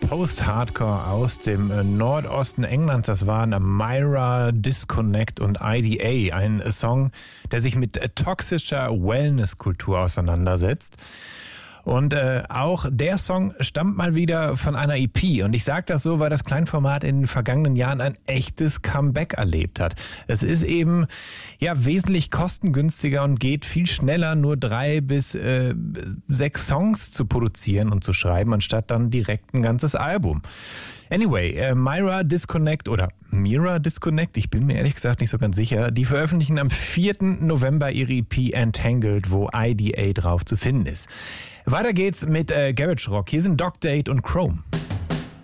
Post-Hardcore aus dem Nordosten Englands. Das waren Myra, Disconnect und IDA. Ein Song, der sich mit toxischer Wellness-Kultur auseinandersetzt. Und auch der Song stammt mal wieder von einer EP. Und ich sage das so, weil das Kleinformat in den vergangenen Jahren ein echtes Comeback erlebt hat. Es ist eben wesentlich kostengünstiger und geht viel schneller, nur 3 bis 6 Songs zu produzieren und zu schreiben, anstatt dann direkt ein ganzes Album. Anyway, Myra Disconnect oder Mira Disconnect, ich bin mir ehrlich gesagt nicht so ganz sicher, die veröffentlichen am 4. November ihre EP Entangled, wo IDA drauf zu finden ist. Weiter geht's mit Garage Rock. Hier sind Dog Date und Chrome.